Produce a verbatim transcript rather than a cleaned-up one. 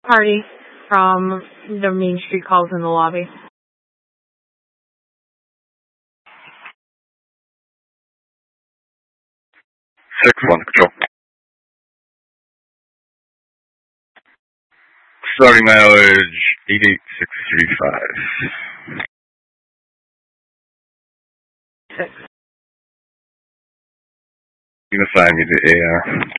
party from the Main Street calls in the lobby. six one, control. Starting mileage eight eight six three five. Six. You can assign me to A R.